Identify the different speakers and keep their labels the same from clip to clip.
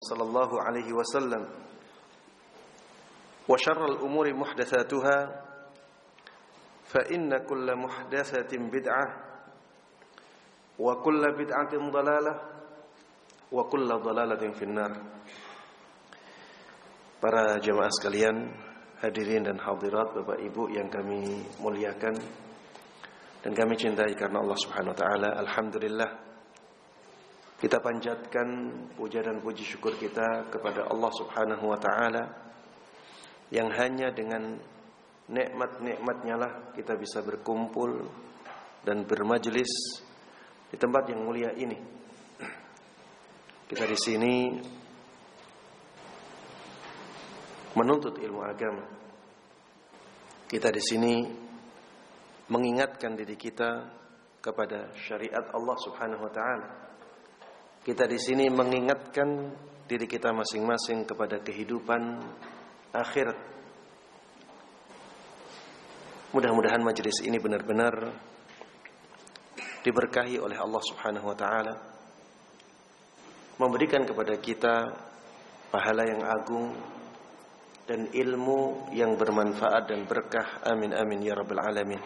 Speaker 1: sallallahu alaihi wasallam wa syarrul umuri muhdatsatuha fa inna kulla muhdatsatin bid'ah wa kulla bid'atin dhalalah wa kulla dhalalatin finnar. Para jemaah sekalian, hadirin dan hadirat, Bapak Ibu yang kami muliakan dan kami cintai karena Allah Subhanahu wa taala, alhamdulillah kita panjatkan puja dan puji syukur kita kepada Allah Subhanahu wa ta'ala yang hanya dengan nikmat-nikmatnya lah kita bisa berkumpul dan bermajlis di tempat yang mulia ini. Kita di sini menuntut ilmu agama. Kita di sini mengingatkan diri kita kepada syariat Allah Subhanahu wa ta'ala. Kita di sini mengingatkan diri kita masing-masing kepada kehidupan akhirat. Mudah-mudahan majelis ini benar-benar diberkahi oleh Allah Subhanahu wa taala, memberikan kepada kita pahala yang agung dan ilmu yang bermanfaat dan berkah. Amin amin ya rabbal alamin.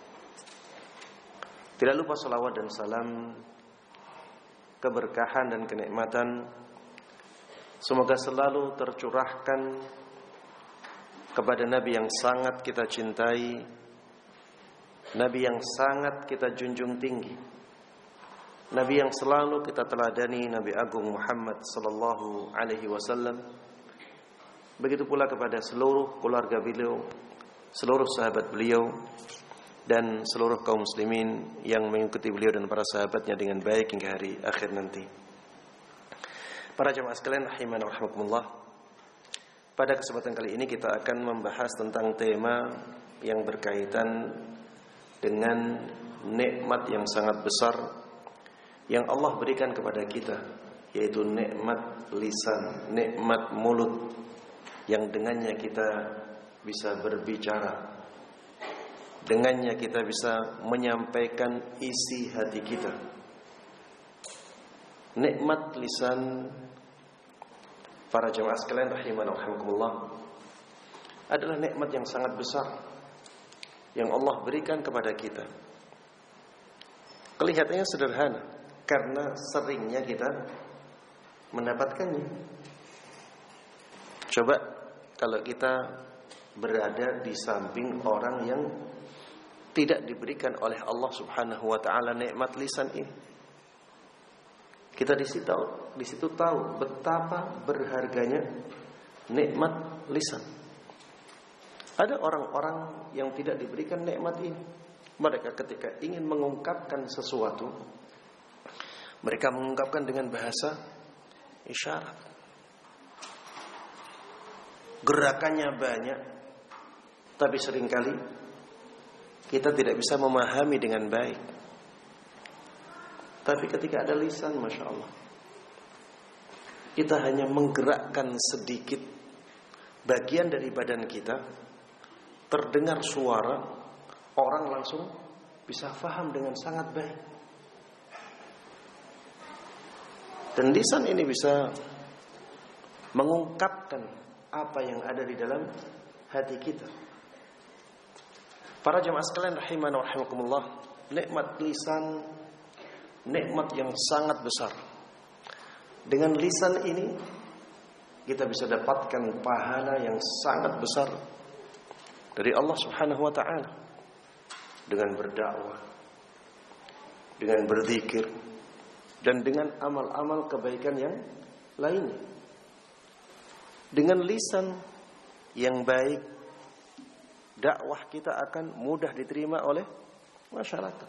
Speaker 1: Tidak lupa salawat dan salam, keberkahan dan kenikmatan semoga selalu tercurahkan kepada Nabi yang sangat kita cintai, Nabi yang sangat kita junjung tinggi, Nabi yang selalu kita teladani, Nabi Agung Muhammad sallallahu alaihi wasallam. Begitu pula kepada seluruh keluarga beliau, seluruh sahabat beliau, dan seluruh kaum muslimin yang mengikuti beliau dan para sahabatnya dengan baik hingga hari akhir nanti. Para jemaah sekalian rahimana wa rahmakumullah, pada kesempatan kali ini kita akan membahas tentang tema yang berkaitan dengan nikmat yang sangat besar yang Allah berikan kepada kita, yaitu nikmat lisan, nikmat mulut yang dengannya kita bisa berbicara, dengannya kita bisa menyampaikan isi hati kita. Nikmat lisan, para jemaah sekalian rahimana wa rahimakumullah, adalah nikmat yang sangat besar yang Allah berikan kepada kita. Kelihatannya sederhana karena seringnya kita mendapatkannya. Coba kalau kita berada di samping orang yang tidak diberikan oleh Allah Subhanahu wa taala nikmat lisan ini, kita di situ tahu betapa berharganya nikmat lisan. Ada orang-orang yang tidak diberikan nikmat ini. Mereka ketika ingin mengungkapkan sesuatu, mereka mengungkapkan dengan bahasa isyarat. Gerakannya banyak, tapi seringkali kita tidak bisa memahami dengan baik. Tapi ketika ada lisan, Masya Allah, kita hanya menggerakkan sedikit bagian dari badan kita, terdengar suara, orang langsung bisa faham dengan sangat baik. Dan lisan ini bisa mengungkapkan apa yang ada di dalam hati kita. Para jemaah sekalian rahimana wa rahimakumullah, nikmat lisan, nikmat yang sangat besar. Dengan lisan ini kita bisa dapatkan pahala yang sangat besar dari Allah Subhanahu wa taala, dengan berdakwah, dengan berzikir, dan dengan amal-amal kebaikan yang lainnya. Dengan lisan yang baik, dakwah kita akan mudah diterima oleh masyarakat.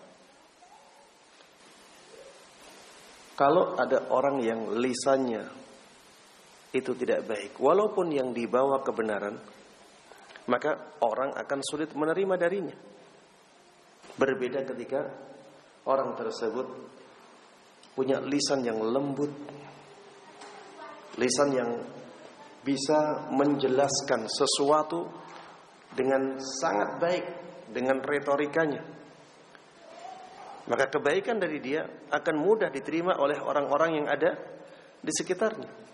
Speaker 1: Kalau ada orang yang lisannya itu tidak baik, walaupun yang dibawa kebenaran, maka orang akan sulit menerima darinya. Berbeda ketika orang tersebut punya lisan yang lembut, lisan yang bisa menjelaskan sesuatu dengan sangat baik, dengan retorikanya, maka kebaikan dari dia akan mudah diterima oleh orang-orang yang ada di sekitarnya.